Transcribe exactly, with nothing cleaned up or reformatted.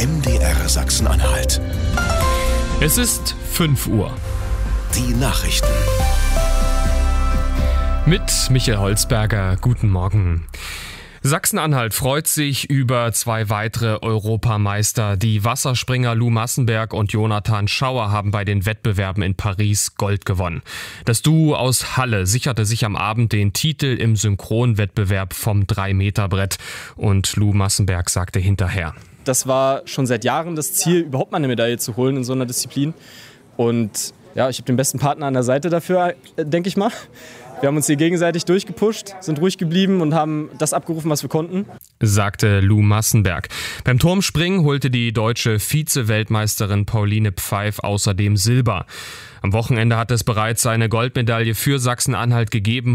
M D R Sachsen-Anhalt. Es ist fünf Uhr. Die Nachrichten. Mit Michael Holzberger, guten Morgen. Sachsen-Anhalt freut sich über zwei weitere Europameister. Die Wasserspringer Lou Massenberg und Jonathan Schauer haben bei den Wettbewerben in Paris Gold gewonnen. Das Duo aus Halle sicherte sich am Abend den Titel im Synchronwettbewerb vom drei Meter Brett. Und Lou Massenberg sagte hinterher: Das war schon seit Jahren das Ziel, überhaupt mal eine Medaille zu holen in so einer Disziplin. Und ja, ich habe den besten Partner an der Seite dafür, denke ich mal. Wir haben uns hier gegenseitig durchgepusht, sind ruhig geblieben und haben das abgerufen, was wir konnten, sagte Lou Massenberg. Beim Turmspringen holte die deutsche Vize-Weltmeisterin Pauline Pfeif außerdem Silber. Am Wochenende hat es bereits eine Goldmedaille für Sachsen-Anhalt gegeben.